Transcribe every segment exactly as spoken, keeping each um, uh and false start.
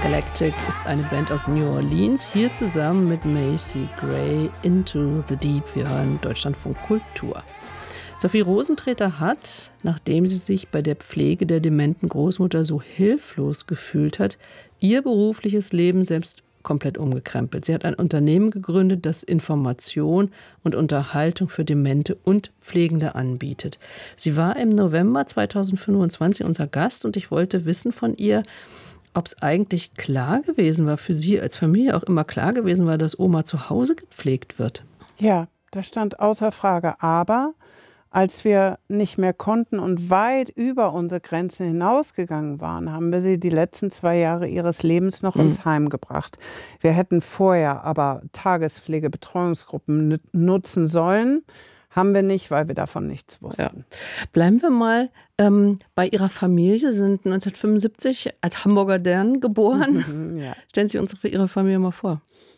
Galactic ist eine Band aus New Orleans, hier zusammen mit Macy Gray, Into the Deep. Wir hören Deutschlandfunk Kultur. Sophie Rosentreter hat, nachdem sie sich bei der Pflege der dementen Großmutter so hilflos gefühlt hat, ihr berufliches Leben selbst komplett umgekrempelt. Sie hat ein Unternehmen gegründet, das Information und Unterhaltung für Demente und Pflegende anbietet. Sie war im November zweitausendfünfundzwanzig unser Gast und ich wollte wissen von ihr, ob es eigentlich klar gewesen war, für Sie als Familie auch immer klar gewesen war, dass Oma zu Hause gepflegt wird. Ja, das stand außer Frage. Aber als wir nicht mehr konnten und weit über unsere Grenzen hinausgegangen waren, haben wir sie die letzten zwei Jahre ihres Lebens noch mhm. ins Heim gebracht. Wir hätten vorher aber Tagespflegebetreuungsgruppen nutzen sollen. Haben wir nicht, weil wir davon nichts wussten. Ja. Bleiben wir mal ähm, bei Ihrer Familie. Sie sind neunzehnhundertfünfundsiebzig als Hamburger Dern geboren. Mhm, ja. Stellen Sie uns Ihre Familie mal vor.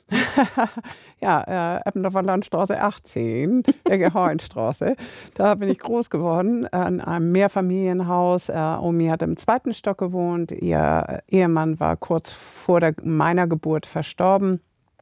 ja, äh, Eppendorfer Landstraße achtzehn, der Gehornstraße. Da bin ich groß geworden, in einem Mehrfamilienhaus. Äh, Omi hat im zweiten Stock gewohnt. Ihr Ehemann war kurz vor der, meiner Geburt verstorben.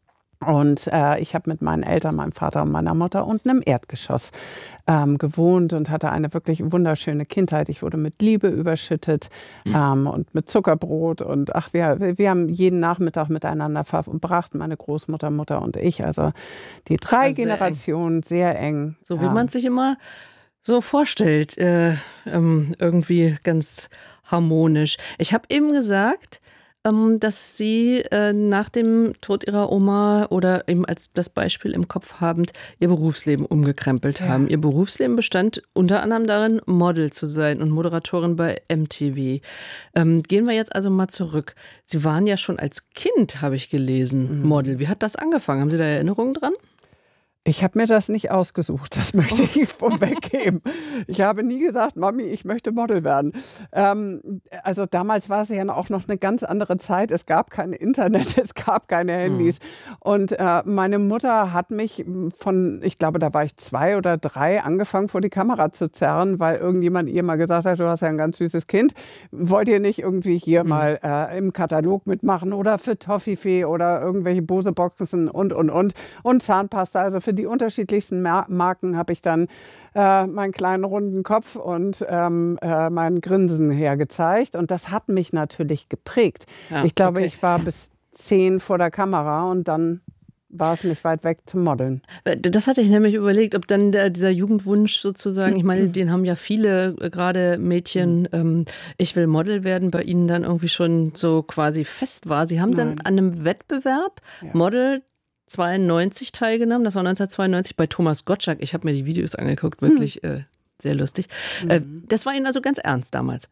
Und äh, ich habe mit meinen Eltern, meinem Vater und meiner Mutter unten im Erdgeschoss ähm, gewohnt und hatte eine wirklich wunderschöne Kindheit. Ich wurde mit Liebe überschüttet mhm. ähm, und mit Zuckerbrot. Und ach, wir, wir haben jeden Nachmittag miteinander verbracht, meine Großmutter, Mutter und ich. Also die drei also Generationen, sehr eng. Sehr eng so wie ja. man sich immer so vorstellt, äh, ähm, irgendwie ganz harmonisch. Ich habe eben gesagt, dass Sie äh, nach dem Tod Ihrer Oma oder eben als das Beispiel im Kopf habend Ihr Berufsleben umgekrempelt ja. haben. Ihr Berufsleben bestand unter anderem darin, Model zu sein und Moderatorin bei M T V. Ähm, gehen wir jetzt also mal zurück. Sie waren ja schon als Kind, habe ich gelesen, mhm. Model. Wie hat das angefangen? Haben Sie da Erinnerungen dran? Ich habe mir das nicht ausgesucht, das möchte ich vorweggeben. Ich habe nie gesagt, Mami, ich möchte Model werden. Ähm, also damals war es ja auch noch eine ganz andere Zeit. Es gab kein Internet, es gab keine Handys. Mhm. Und äh, meine Mutter hat mich von, ich glaube, da war ich zwei oder drei, angefangen vor die Kamera zu zerren, weil irgendjemand ihr mal gesagt hat, du hast ja ein ganz süßes Kind. Wollt ihr nicht irgendwie hier mhm. mal äh, im Katalog mitmachen oder für Toffifee oder irgendwelche Bose-Boxen und, und, und. Und Zahnpasta, also für die unterschiedlichsten Marken habe ich dann äh, meinen kleinen runden Kopf und ähm, äh, mein Grinsen hergezeigt. Und das hat mich natürlich geprägt. Ja, ich glaube, okay. ich war bis zehn vor der Kamera und dann war es nicht weit weg zum Modeln. Das hatte ich nämlich überlegt, ob dann der, dieser Jugendwunsch sozusagen, ich meine, den haben ja viele, gerade Mädchen, ähm, ich will Model werden, bei Ihnen dann irgendwie schon so quasi fest war. Sie haben Nein. dann an einem Wettbewerb ja. Model zweiundneunzig teilgenommen. Das war neunzehnhundertzweiundneunzig bei Thomas Gottschalk. Ich habe mir die Videos angeguckt, wirklich hm. äh, sehr lustig. Mhm. Äh, das war Ihnen also ganz ernst damals?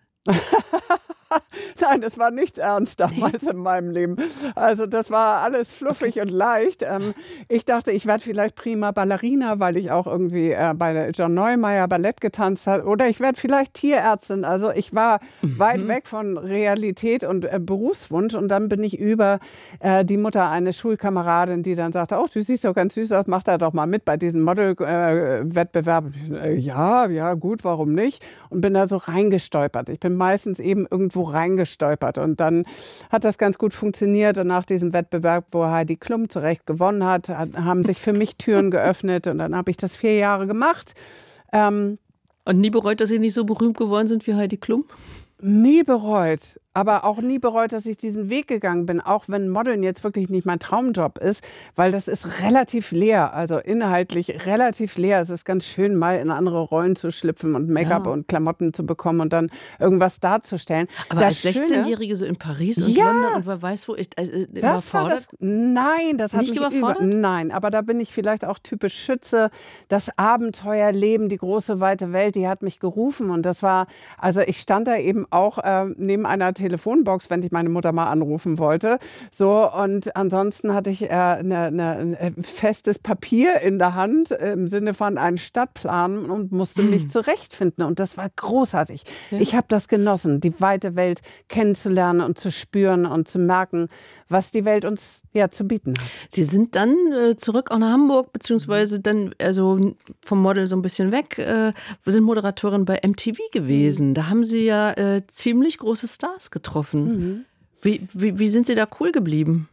Nein, das war nicht ernst damals in meinem Leben. Also das war alles fluffig und leicht. Ähm, ich dachte, ich werde vielleicht prima Ballerina, weil ich auch irgendwie äh, bei John Neumeier Ballett getanzt habe. Oder ich werde vielleicht Tierärztin. Also ich war mhm. weit weg von Realität und äh, Berufswunsch. Und dann bin ich über äh, die Mutter eines Schulkameradin, die dann sagte, oh, du siehst doch ganz süß aus, mach da doch mal mit bei diesem Model-Wettbewerb. Äh, ja, ja, gut, warum nicht? Und bin da so reingestolpert. Ich bin meistens eben irgendwo reingestolpert und dann hat das ganz gut funktioniert und nach diesem Wettbewerb, wo Heidi Klum zu Recht gewonnen hat, haben sich für mich Türen geöffnet und dann habe ich das vier Jahre gemacht. Ähm, und nie bereut, dass Sie nicht so berühmt geworden sind wie Heidi Klum? Nie bereut. Aber auch nie bereut, dass ich diesen Weg gegangen bin, auch wenn Modeln jetzt wirklich nicht mein Traumjob ist, weil das ist relativ leer, also inhaltlich relativ leer. Es ist ganz schön, mal in andere Rollen zu schlüpfen und Make-up ja. und Klamotten zu bekommen und dann irgendwas darzustellen. Aber das als sechzehnjährige so in Paris und ja, London und wer weiß wo, ich, also, das war das, nein, das hat nicht mich überfordert? Über, nein, aber da bin ich vielleicht auch typisch Schütze. Das Abenteuerleben, die große weite Welt, die hat mich gerufen und das war, also ich stand da eben auch äh, neben einer Telefonbox, wenn ich meine Mutter mal anrufen wollte. So, und ansonsten hatte ich äh, eine, eine, ein festes Papier in der Hand im Sinne von einen Stadtplan und musste mich zurechtfinden. Und das war großartig. Ja. Ich habe das genossen, die weite Welt kennenzulernen und zu spüren und zu merken, was die Welt uns ja zu bieten hat. Sie sind dann äh, zurück auch nach Hamburg, beziehungsweise dann also vom Model so ein bisschen weg. Äh, wir sind Moderatorin bei M T V gewesen. Mhm. Da haben Sie ja äh, ziemlich große Stars getroffen. Mhm. Wie, wie, wie sind Sie da cool geblieben?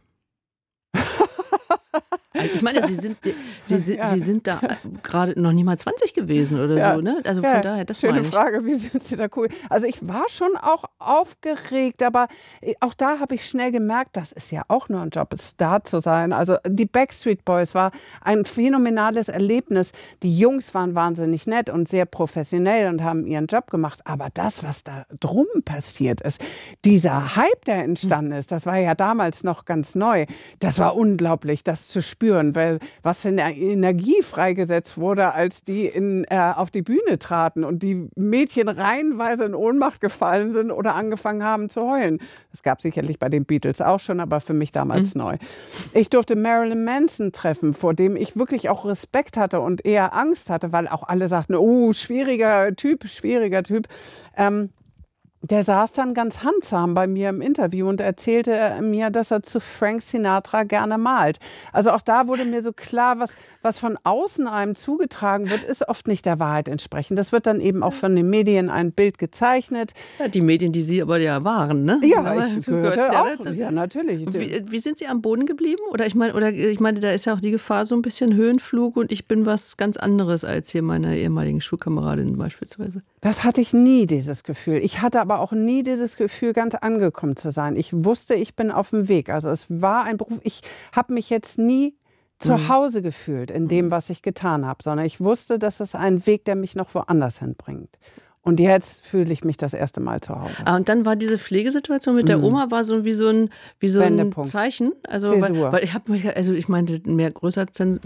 Ich meine, Sie sind, Sie, Sie, ja. Sie sind da gerade noch nicht mal zwanzig gewesen oder ja. so, ne? Also von ja. daher, das Schöne meine ich. Frage, wie sind Sie da cool? Also ich war schon auch aufgeregt, aber auch da habe ich schnell gemerkt, das ist ja auch nur ein Job, Star zu sein. Also die Backstreet Boys war ein phänomenales Erlebnis. Die Jungs waren wahnsinnig nett und sehr professionell und haben ihren Job gemacht. Aber das, was da drum passiert ist, dieser Hype, der entstanden ist, das war ja damals noch ganz neu. Das war unglaublich, das zu spüren. Weil was für eine Energie freigesetzt wurde, als die in, äh, auf die Bühne traten und die Mädchen reihenweise in Ohnmacht gefallen sind oder angefangen haben zu heulen. Das gab es sicherlich bei den Beatles auch schon, aber für mich damals mhm. neu. Ich durfte Marilyn Manson treffen, vor dem ich wirklich auch Respekt hatte und eher Angst hatte, weil auch alle sagten, oh, schwieriger Typ, schwieriger Typ. Ähm, Der saß dann ganz handsam bei mir im Interview und erzählte mir, dass er zu Frank Sinatra gerne malt. Also auch da wurde mir so klar, was, was von außen einem zugetragen wird, ist oft nicht der Wahrheit entsprechend. Das wird dann eben auch von den Medien ein Bild gezeichnet. Ja, die Medien, die Sie aber ja waren, ne? Ja, aber ich gehörte ja, auch. Ja, ja, natürlich. Wie, wie sind Sie am Boden geblieben? Oder ich meine, oder ich meine, da ist ja auch die Gefahr so ein bisschen Höhenflug und ich bin was ganz anderes als hier meine ehemaligen Schulkameradinnen beispielsweise. Das hatte ich nie, dieses Gefühl. Ich hatte aber auch nie dieses Gefühl, ganz angekommen zu sein. Ich wusste, ich bin auf dem Weg. Also es war ein Beruf. Ich habe mich jetzt nie zu mhm. Hause gefühlt in dem, was ich getan habe, sondern ich wusste, dass es ein Weg, der mich noch woanders hinbringt. Und jetzt fühle ich mich das erste Mal zu Hause. Ah, und dann war diese Pflegesituation mit der Oma war so wie so ein, wie so ein Zeichen. Also, weil, weil ich habe mich, also ich meine, mehr größer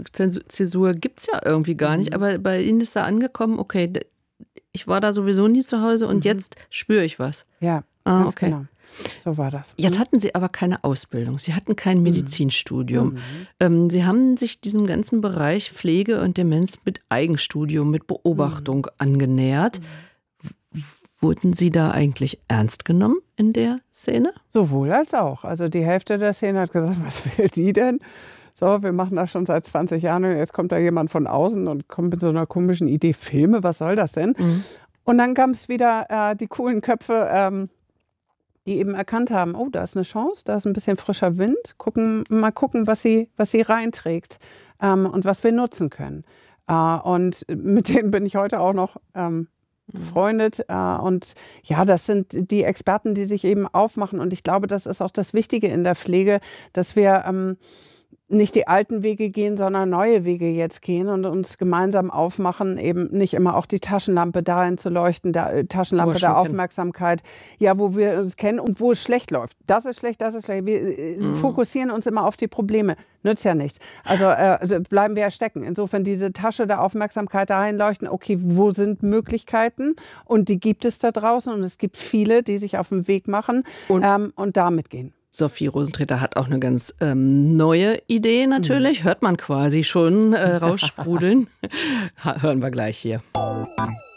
Zäsur gibt es ja irgendwie gar nicht. Mhm. Aber bei Ihnen ist da angekommen, okay, ich war da sowieso nie zu Hause und mhm. jetzt spüre ich was. Ja, ah, ganz okay. genau. So war das. Jetzt hatten Sie aber keine Ausbildung. Sie hatten kein Medizinstudium. Mhm. Ähm, Sie haben sich diesem ganzen Bereich Pflege und Demenz mit Eigenstudium, mit Beobachtung mhm. angenähert. W- wurden Sie da eigentlich ernst genommen in der Szene? Sowohl als auch. Also die Hälfte der Szene hat gesagt, was will die denn? So, wir machen das schon seit zwanzig Jahren und jetzt kommt da jemand von außen und kommt mit so einer komischen Idee, Filme, was soll das denn? Mhm. Und dann kam es wieder äh, die coolen Köpfe, ähm, die eben erkannt haben, oh, da ist eine Chance, da ist ein bisschen frischer Wind, gucken, mal gucken, was sie, was sie reinträgt ähm, und was wir nutzen können. Äh, und mit denen bin ich heute auch noch ähm, befreundet. Äh, und ja, das sind die Experten, die sich eben aufmachen. Und ich glaube, das ist auch das Wichtige in der Pflege, dass wir ähm, nicht die alten Wege gehen, sondern neue Wege jetzt gehen und uns gemeinsam aufmachen, eben nicht immer auch die Taschenlampe dahin zu leuchten, der Taschenlampe der Aufmerksamkeit, ja, wo wir uns kennen und wo es schlecht läuft. Das ist schlecht, das ist schlecht. Wir mhm. fokussieren uns immer auf die Probleme. Nützt ja nichts. Also äh, bleiben wir ja stecken. Insofern diese Tasche der Aufmerksamkeit dahin leuchten, okay, wo sind Möglichkeiten? Und die gibt es da draußen und es gibt viele, die sich auf den Weg machen und, ähm, und damit gehen. Sophie Rosentreter hat auch eine ganz ähm, neue Idee natürlich. Mhm. Hört man quasi schon äh, raussprudeln. Hören wir gleich hier.